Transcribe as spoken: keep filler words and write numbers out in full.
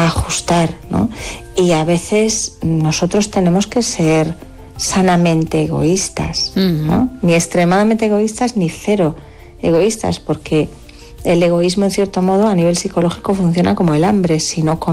a ajustar, ¿no? Y a veces nosotros tenemos que ser sanamente egoístas, ¿no? Ni extremadamente egoístas ni cero egoístas, porque el egoísmo, en cierto modo, a nivel psicológico funciona como el hambre. Si no